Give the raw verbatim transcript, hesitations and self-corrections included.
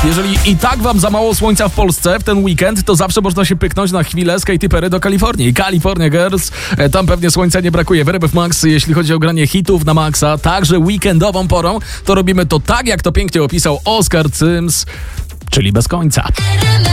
Jeżeli i tak wam za mało słońca w Polsce w ten weekend, to zawsze można się pyknąć na chwilę z Katy Perry do Kalifornii. California Girls, tam pewnie słońca nie brakuje. W R M F Max, jeśli chodzi o granie hitów na maksa, także weekendową porą, to robimy to tak, jak to pięknie opisał Oskar Sims, czyli bez końca.